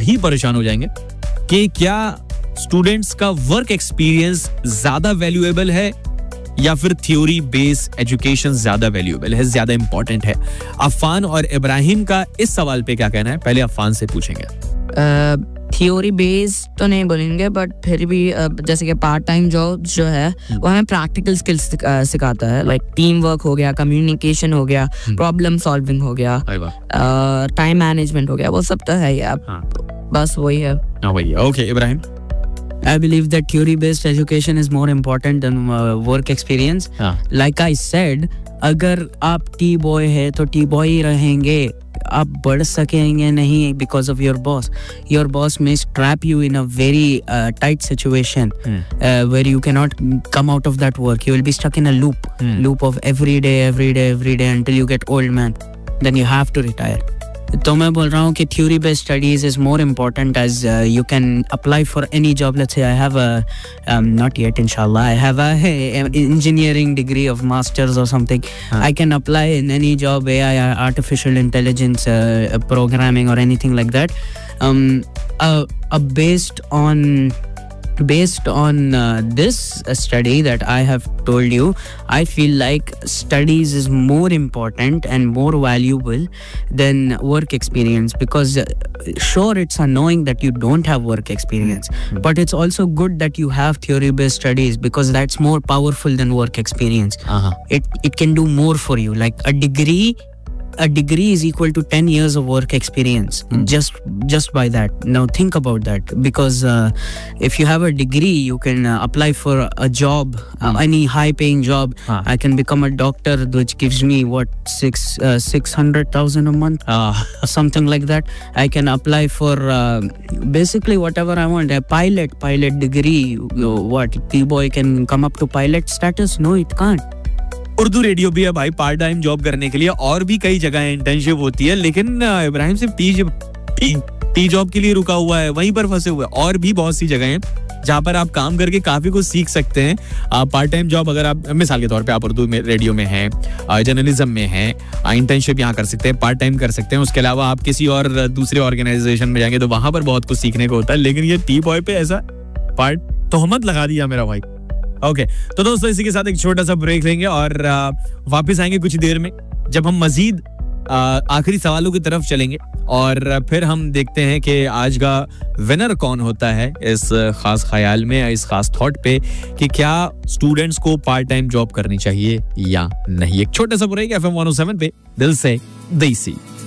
ही परेशान हो जाएंगे कि क्या स्टूडेंट्स का वर्क एक्सपीरियंस ज्यादा वैल्यूएबल है या फिर थ्योरी बेस्ड एजुकेशन ज्यादा वैल्यूएबल है, ज्यादा इंपॉर्टेंट है। अफान और इब्राहिम का इस सवाल पे क्या कहना है, पहले अफान से पूछेंगे। थ्योरी बेस्ड तो नहीं बोलेंगे, बट फिर भी जैसे कि पार्ट टाइम जॉब जो है वो हमें प्रैक्टिकल स्किल्स सिखाता है, लाइक टीम वर्क हो गया, कम्युनिकेशन हो गया, प्रॉब्लम सॉल्विंग हो गया, टाइम मैनेजमेंट हो गया, वो सब तो है ही। बस वही है। Okay Ibrahim. I believe that theory-based education is more important than work experience. Like I said, अगर आप टी बॉय है तो टी बॉय ही रहेंगे, आप बढ़ सकेंगे नहीं because of your boss. Your boss may trap you in a very tight situation where you cannot come out of that work. You will be stuck in a loop of every day until you get old, man. Then you have to retire. तो मैं बोल रहा हूँ कि theory based studies is more important as you can apply for any job. Let's say I have a not yet inshallah I have a engineering degree of masters or something. I can apply in any job, AI, artificial intelligence, programming or anything like that. Based on this study that I have told you, I feel like studies is more important and more valuable than work experience, because sure, it's annoying that you don't have work experience, but it's also good that you have theory based studies, because that's more powerful than work experience. It can do more for you. Like a degree is equal to 10 years of work experience just by that. Now think about that, because if you have a degree, you can apply for a job, any high paying job. I can become a doctor, which gives me what 600,000 a month, something like that. I can apply for basically whatever I want. A pilot degree, what T-boy can come up to pilot status? No, it can't. Urdu radio भी है भाई part time job करने के लिए, और भी कई जगह इंटर्नशिप होती है, लेकिन इब्राहिम सिर्फ टी जॉब के लिए रुका हुआ है, वहीं पर फंसे हुए। और भी बहुत सी जगह हैं जहाँ पर आप काम करके काफी कुछ सीख सकते हैं। पार्ट टाइम जॉब अगर आप मिसाल के तौर पे आप उर्दू में रेडियो में हैं, जर्नलिज्म में हैं, इंटर्नशिप यहाँ कर सकते हैं, पार्ट टाइम कर सकते हैं। उसके अलावा आप किसी और दूसरे ऑर्गेनाइजेशन में जाएंगे तो वहां पर बहुत कुछ सीखने को होता है, लेकिन ये टी बॉय पे ऐसा पार्ट तोहमत लगा दिया मेरा भाई। ओके, तो दोस्तों इसी के साथ एक छोटा सा ब्रेक लेंगे और वापस आएंगे कुछ देर में, जब हम मजीद आखिरी सवालों की तरफ चलेंगे और फिर हम देखते हैं कि आज का विनर कौन होता है इस खास ख्याल में, इस खास थॉट पे कि क्या स्टूडेंट्स को पार्ट टाइम जॉब करनी चाहिए या नहीं। एक छोटा सा ब्रेक FM 107 पे दिल से देसी।